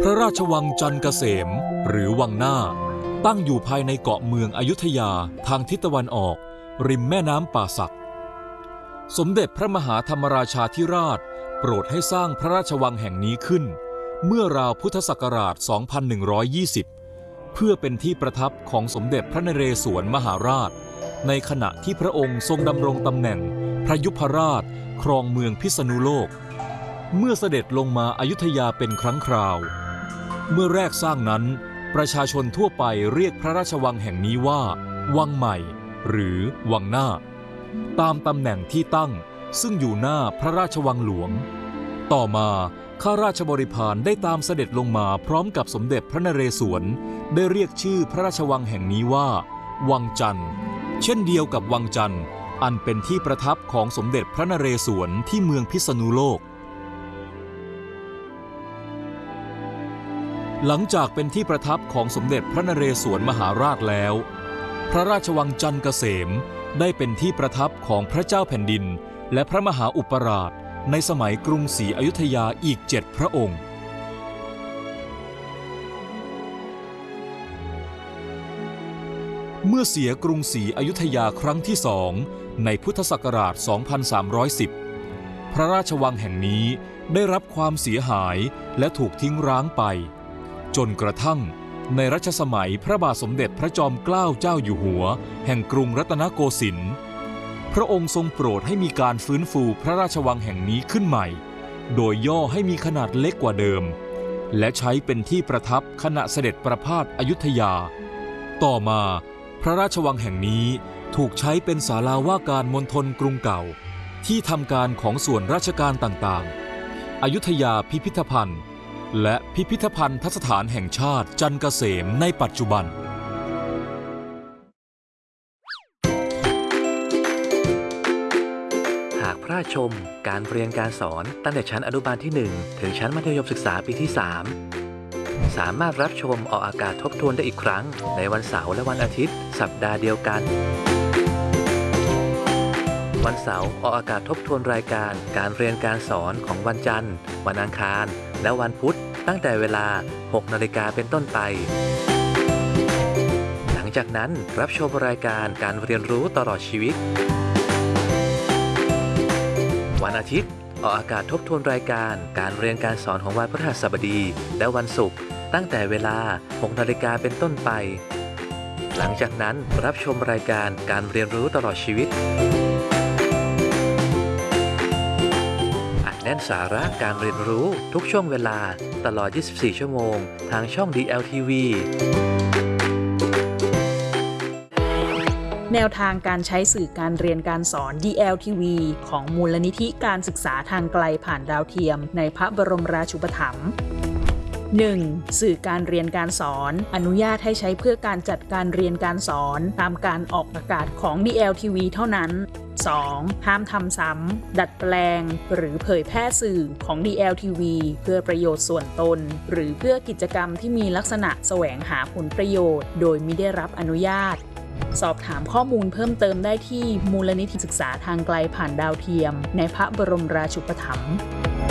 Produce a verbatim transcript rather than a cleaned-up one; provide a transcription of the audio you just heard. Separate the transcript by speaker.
Speaker 1: ระราชวังจันทร์เกษมหรือวังหน้าตั้งอยู่ภายในเกาะเมืองอยุธยาทางทิศตะวันออกริมแม่น้ำป่าสักสมเด็จพระมหาธรรมราชาธิราชโปรดให้สร้างพระราชวังแห่งนี้ขึ้นเมื่อราวพุทธศักราช สองพันหนึ่งร้อยยี่สิบ เพื่อเป็นที่ประทับของสมเด็จพระนเรศวรมหาราชในขณะที่พระองค์ทรงดำรงตำแหน่งพระยุพราชครองเมืองพิษณุโลกเมื่อเสด็จลงมาอยุธยาเป็นครั้งคราวเมื่อแรกสร้างนั้นประชาชนทั่วไปเรียกพระราชวังแห่งนี้ว่าวังใหม่หรือวังหน้าตามตำแหน่งที่ตั้งซึ่งอยู่หน้าพระราชวังหลวงต่อมาข้าราชบริพารได้ตามเสด็จลงมาพร้อมกับสมเด็จพระนเรศวรได้เรียกชื่อพระราชวังแห่งนี้ว่าวังจันทร์เช่นเดียวกับวังจันทร์อันเป็นที่ประทับของสมเด็จพระนเรศวรที่เมืองพิษณุโลกหลังจากเป็นที่ประทับของสมเด็จพระนเรศวรมหาราชแล้วพระราชวังจันทร์เกษมได้เป็นที่ประทับของพระเจ้าแผ่นดินและพระมหาอุปราชในสมัยกรุงศรีอยุธยาอีกเจ็ดพระองค์เมื่อเสียกรุงศรีอยุธยาครั้งที่สองในพุทธศักราช สองพันสามร้อยสิบ พระราชวังแห่งนี้ได้รับความเสียหายและถูกทิ้งร้างไปจนกระทั่งในรัชสมัยพระบาทสมเด็จพระจอมเกล้าเจ้าอยู่หัวแห่งกรุงรัตนโกสินทร์พระองค์ทรงโปรดให้มีการฟื้นฟูพระราชวังแห่งนี้ขึ้นใหม่โดยย่อให้มีขนาดเล็กกว่าเดิมและใช้เป็นที่ประทับขณะเสด็จประพาสอยุธยาต่อมาพระราชวังแห่งนี้ถูกใช้เป็นศาลาว่าการมณฑลกรุงเก่าที่ทำการของส่วนราชการต่างๆอยุธยาพิพิธภัณฑ์และพิพิธภัณฑ์สถานแห่งชาติจันทร์เกษมในปัจจุบัน
Speaker 2: หากพระราชชมการเรียนการสอนตั้งแต่ชั้นอนุบาลที่หนึ่งถึงชั้นมัธยมศึกษาปีที่สามสามารถรับชมออกอากาศทบทวนได้อีกครั้งในวันเสาร์และวันอาทิตย์สัปดาห์เดียวกันวันเสาร์ออกอากาศทบทวนรายการการเรียนการสอนของวันจันทร์วันอังคารและวันพุธตั้งแต่เวลา หกนาฬิกาเป็นต้นไปหลังจากนั้นรับชมรายการการเรียนรู้ตลอดชีวิตวันอาทิตย์ออกอากาศทบทวนรายการการเรียนการสอนของวันพฤหัสบดีและวันศุกร์ตั้งแต่เวลา หกนาฬิกาเป็นต้นไปหลังจากนั้นรับชมรายการการเรียนรู้ตลอดชีวิตแน่นสาระการเรียนรู้ทุกช่วงเวลาตลอด ยี่สิบสี่ ชั่วโมงทางช่อง ดี แอล ที วี
Speaker 3: แนวทางการใช้สื่อการเรียนการสอน ดี แอล ที วี ของมูลนิธิการศึกษาทางไกลผ่านดาวเทียมในพระบรมราชูปถัมภ์ หนึ่ง. สื่อการเรียนการสอนอนุญาตให้ใช้เพื่อการจัดการเรียนการสอนตามการออกอากาศของ ดี แอล ที วี เท่านั้น สอง. ห้ามทำซ้ำดัดแปลงหรือเผยแพร่สื่อของ ดี แอล ที วี เพื่อประโยชน์ส่วนตนหรือเพื่อกิจกรรมที่มีลักษณะแสวงหาผลประโยชน์โดยมิได้รับอนุญาตสอบถามข้อมูลเพิ่มเติมได้ที่มูลนิธิศึกษาทางไกลผ่านดาวเทียมในพระบรมราชูปถัมภ์